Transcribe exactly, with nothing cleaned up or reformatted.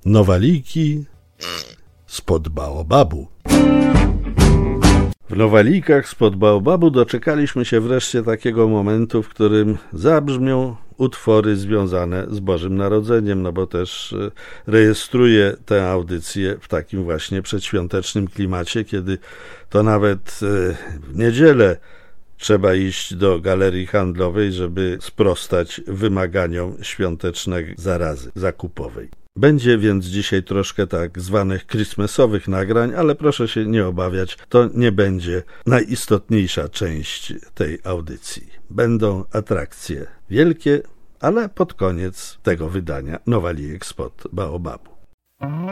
Nowaliki spod baobabu. W Nowalikach spod baobabu doczekaliśmy się wreszcie takiego momentu, w którym zabrzmią utwory związane z Bożym Narodzeniem, no bo też rejestruję tę audycję w takim właśnie przedświątecznym klimacie, kiedy to nawet w niedzielę trzeba iść do galerii handlowej, żeby sprostać wymaganiom świątecznej zarazy zakupowej. Będzie więc dzisiaj troszkę tak zwanych christmasowych nagrań, ale proszę się nie obawiać, to nie będzie najistotniejsza część tej audycji. Będą atrakcje wielkie, ale pod koniec tego wydania Nowalijek spod baobabu.